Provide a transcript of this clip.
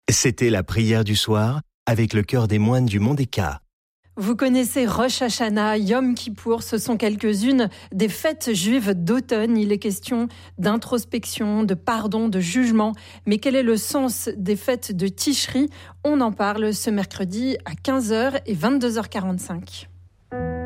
C'était la prière du soir avec le chœur des moines du Mont Eka. Vous connaissez Rosh Hashanah, Yom Kippour, ce sont quelques-unes des fêtes juives d'automne. Il est question d'introspection, de pardon, de jugement. Mais quel est le sens des fêtes de Tishri ? On en parle ce mercredi à 15h et 22h45.